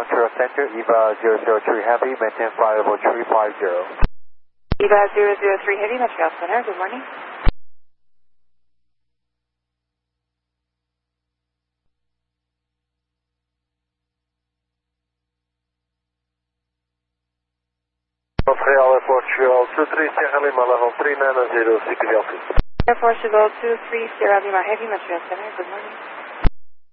Montreal Center, EVA 003 Heavy, maintain flight level 350. EVA 003 Heavy, Montreal Center, good morning. Montreal Air Force Montreal 23 Sierra Lima level 390, CPD office. Air Force Level 23 Sierra Lima Heavy, Montreal Center, good morning.